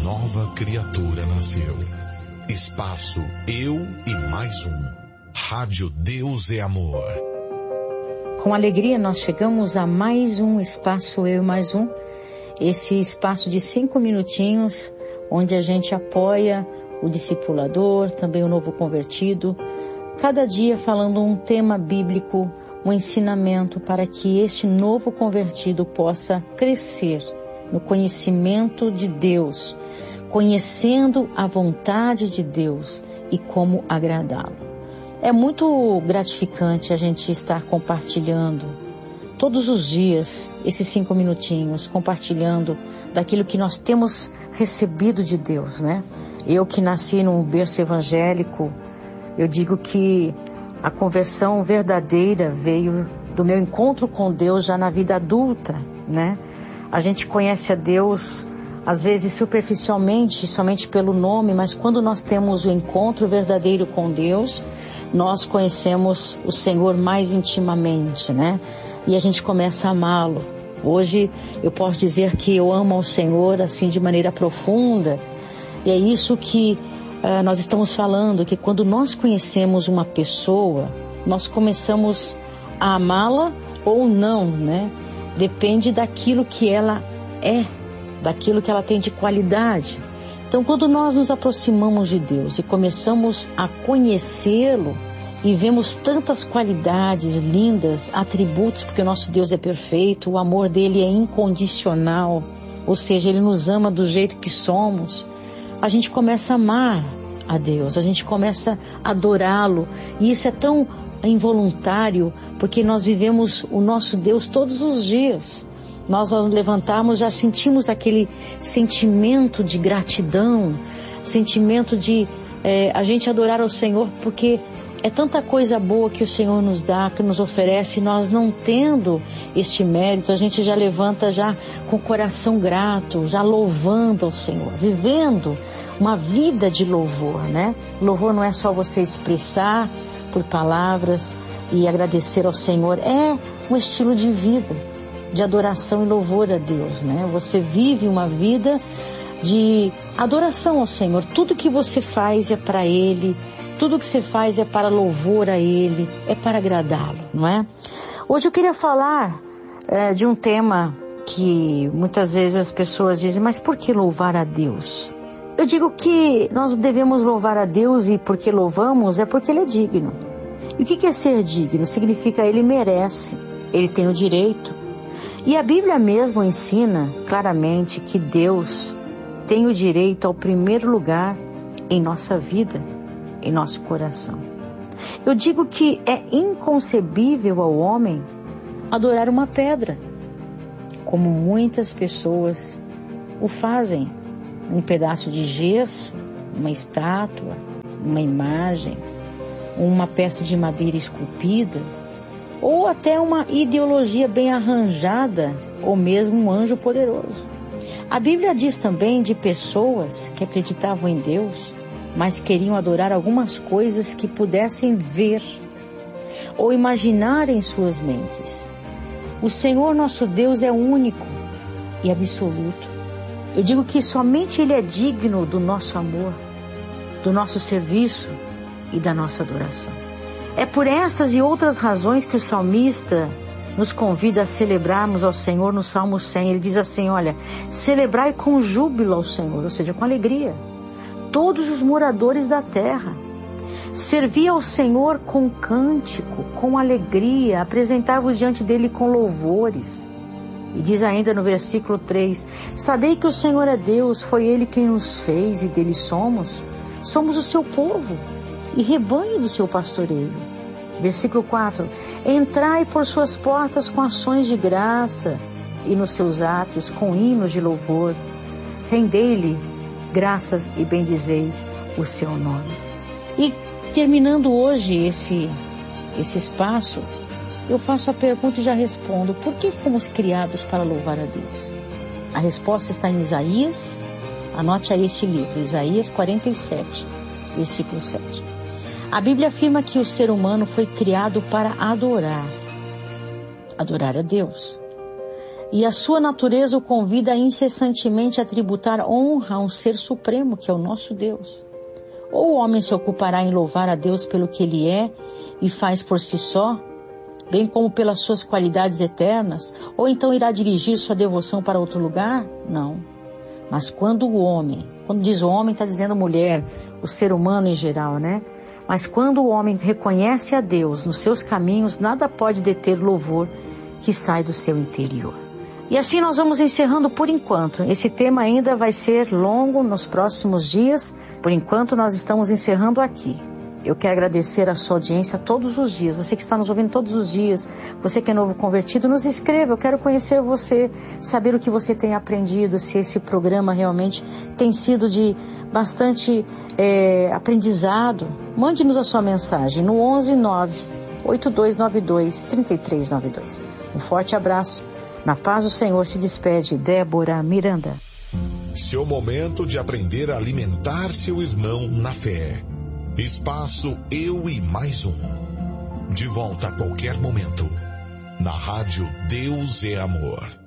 nova criatura nasceu. Espaço Eu e Mais Um. Rádio Deus é Amor. Com alegria nós chegamos a mais um Espaço Eu e Mais Um. Esse espaço de 5 minutinhos, onde a gente apoia o discipulador, também o novo convertido, cada dia falando um tema bíblico, um ensinamento para que este novo convertido possa crescer no conhecimento de Deus, conhecendo a vontade de Deus e como agradá-lo. É muito gratificante a gente estar compartilhando todos os dias esses 5 minutinhos, compartilhando daquilo que nós temos recebido de Deus, né? Eu que nasci num berço evangélico, eu digo que a conversão verdadeira veio do meu encontro com Deus já na vida adulta, né? A gente conhece a Deus, às vezes superficialmente, somente pelo nome, mas quando nós temos o encontro verdadeiro com Deus, nós conhecemos o Senhor mais intimamente, né? E a gente começa a amá-lo. Hoje eu posso dizer que eu amo ao Senhor assim de maneira profunda. E é isso que nós estamos falando, que quando nós conhecemos uma pessoa, nós começamos a amá-la ou não, né? Depende daquilo que ela é, daquilo que ela tem de qualidade. Então, quando nós nos aproximamos de Deus e começamos a conhecê-lo e vemos tantas qualidades lindas, atributos, porque o nosso Deus é perfeito, o amor dele é incondicional, ou seja, ele nos ama do jeito que somos, a gente começa a amar a Deus, a gente começa a adorá-lo, e isso é tão involuntário, porque nós vivemos o nosso Deus todos os dias. Nós ao levantarmos já sentimos aquele sentimento de gratidão, sentimento de a gente adorar ao Senhor, porque é tanta coisa boa que o Senhor nos dá, que nos oferece, e nós não tendo este mérito, a gente já levanta já com o coração grato, já louvando ao Senhor, vivendo uma vida de louvor, né? Louvor não é só você expressar por palavras e agradecer ao Senhor, é um estilo de vida, de adoração e louvor a Deus, né? Você vive uma vida de adoração ao Senhor, tudo que você faz é para Ele, tudo que você faz é para louvor a Ele, é para agradá-lo, não é? Hoje eu queria falar de um tema que muitas vezes as pessoas dizem, mas por que louvar a Deus? Eu digo que nós devemos louvar a Deus, e porque louvamos é porque Ele é digno. E o que é ser digno? Significa Ele merece, Ele tem o direito. E a Bíblia mesmo ensina claramente que Deus tem o direito ao primeiro lugar em nossa vida, em nosso coração. Eu digo que é inconcebível ao homem adorar uma pedra, como muitas pessoas o fazem. Um pedaço de gesso, uma estátua, uma imagem, uma peça de madeira esculpida, ou até uma ideologia bem arranjada, ou mesmo um anjo poderoso. A Bíblia diz também de pessoas que acreditavam em Deus, mas queriam adorar algumas coisas que pudessem ver ou imaginar em suas mentes. O Senhor nosso Deus é único e absoluto. Eu digo que somente Ele é digno do nosso amor, do nosso serviço e da nossa adoração. É por estas e outras razões que o salmista nos convida a celebrarmos ao Senhor no Salmo 100. Ele diz assim, olha, celebrai com júbilo ao Senhor, ou seja, com alegria, todos os moradores da terra. Servi ao Senhor com cântico, com alegria, apresentai-vos diante dele com louvores. E diz ainda no versículo 3, sabei que o Senhor é Deus, foi Ele quem nos fez e dele somos. Somos o seu povo e rebanho do seu pastoreio. Versículo 4, entrai por suas portas com ações de graça e nos seus átrios com hinos de louvor. Rendei-lhe graças e bendizei o seu nome. E terminando hoje esse espaço, eu faço a pergunta e já respondo, por que fomos criados para louvar a Deus? A resposta está em Isaías, anote aí este livro, Isaías 47, versículo 7. A Bíblia afirma que o ser humano foi criado para adorar a Deus. E a sua natureza o convida incessantemente a tributar honra a um ser supremo, que é o nosso Deus. Ou o homem se ocupará em louvar a Deus pelo que Ele é e faz por si só, bem como pelas suas qualidades eternas, ou então irá dirigir sua devoção para outro lugar? Não. Mas quando o homem, quando diz o homem, está dizendo mulher, o ser humano em geral, né? Mas quando o homem reconhece a Deus nos seus caminhos, nada pode deter o louvor que sai do seu interior. E assim nós vamos encerrando por enquanto. Esse tema ainda vai ser longo nos próximos dias. Por enquanto nós estamos encerrando aqui. Eu quero agradecer a sua audiência todos os dias. Você que está nos ouvindo todos os dias, você que é novo convertido, nos escreva. Eu quero conhecer você, saber o que você tem aprendido, se esse programa realmente tem sido de bastante aprendizado. Mande-nos a sua mensagem no 119-8292-3392. Um forte abraço. Na paz do Senhor se despede Débora Miranda. Seu momento de aprender a alimentar seu irmão na fé. Espaço Eu e Mais Um. De volta a qualquer momento. Na rádio Deus é Amor.